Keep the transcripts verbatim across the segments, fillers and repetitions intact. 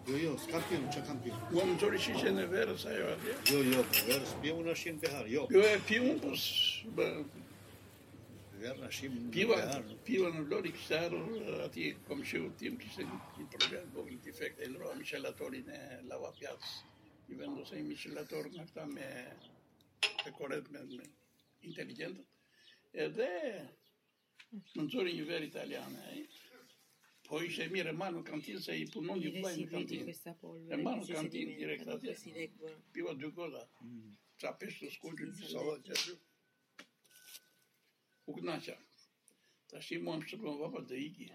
Jo, jo, scampion, ce campion. Oamenii și ce ne veră să ai oare. Jo, jo, vers pivuna și în behar, jo. Eu e piun, pues, bă, Verna și în piva, behar. piva në Lori Kështarë, ati kom shiu tim kishte një problem vogël defekt, e ndrova miqelatorin e lava pjac. I vendosej miqelator nga këta me e korrent me, me inteligjentët. Edhe më nxori një verë italiane ai. Po ishte mirë, e marrë në kantinë se i punon një vllai në kantinë. E marrë në kantinë direkt atje. Piva dy golla. Qa peshë të skullin, sallat që aty. U kënaqa. Tash i mua më shqipon vapa dhe iki.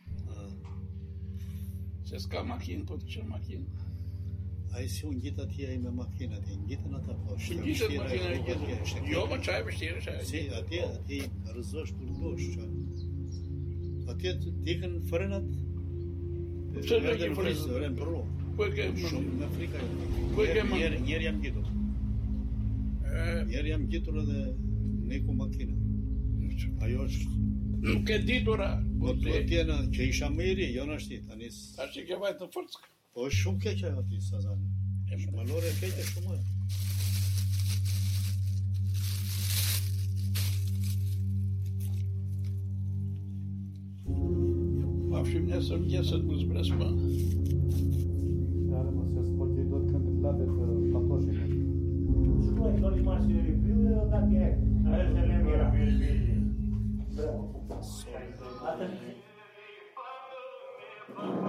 Se s'ka makinë, po të që makinë. Ai si unë gjitë atje ai me makinat, e ngjitën ata po. Që gjitët makina e gjitët. Jo, më qaj vështirë, qaj. Si, atje, atje i rëzosh kur dosh, qa. Atje t'ikën frenat. Pse do të frenat? Rën për ru. Po e ke Shumë në Afrika. Po e ke më. Njerë, njerë jam gjitur. Njerë jam gjitur edhe ne ku makina. Ajo është. Nuk e ditura. Po të tjena që isha më i ri, jo në ashti, tani. Tash që ke vajtë në fërcë. Po është shumë keq ajo ati, Sazani. Malore e keq e shumë e. Pafshim nesër mëngjeset më zbres më. Are mă, se sport ei tot când la de patoșe. Shkruaj doni masin e ripyllë dhe ta direkt. Ajo se le mira. Bravo. Atë